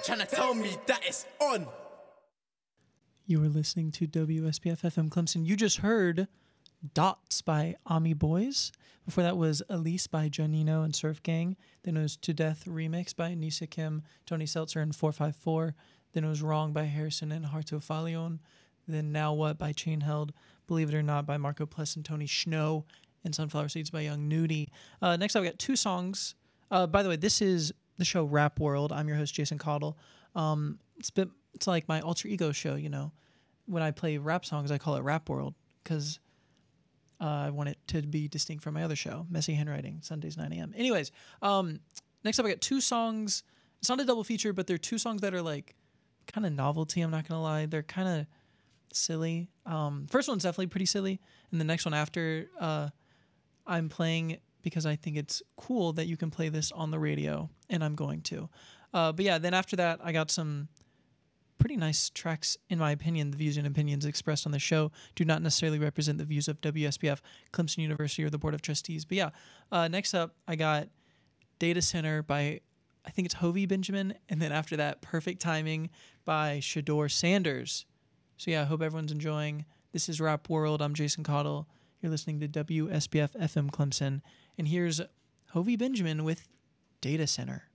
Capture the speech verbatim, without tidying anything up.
trying to tell me that it's on. You are listening to W S B F F M Clemson. You just heard Dots by Ami Boys. Before that was Elise by Janino and Surf Gang. Then it was To Death Remix by Nisa Kim, Tony Seltzer, and four five four. Then it was Wrong by Harrison and Harto Falion. Then Now What by Chain Held. Believe It or Not by Marco Pless and Tony Schno. And Sunflower Seeds by Young Nudie. Uh, next up, we got two songs. Uh, by the way, this is the show Rap World. I'm your host, Jason Caudill. Um, it's been, it's like my alter ego show, you know. When I play rap songs, I call it Rap World because uh, I want it to be distinct from my other show, Messy Handwriting, Sundays nine a.m. Anyways, um, next up I got two songs. It's not a double feature, but they're two songs that are like kind of novelty, I'm not going to lie. They're kind of silly. Um, first one's definitely pretty silly, and the next one after uh, I'm playing because I think it's cool that you can play this on the radio, and I'm going to. Uh, but yeah, then after that, I got some pretty nice tracks, in my opinion. The views and opinions expressed on the show do not necessarily represent the views of W S B F, Clemson University, or the Board of Trustees. But yeah, uh, next up, I got Data Center by, I think it's Hovey Benjamin, and then after that, Perfect Timing by Shador Sanders. So yeah, I hope everyone's enjoying. This is Rap World. I'm Jason Caudill. You're listening to W S B F F M Clemson, and here's Hovey Benjamin with Data Center.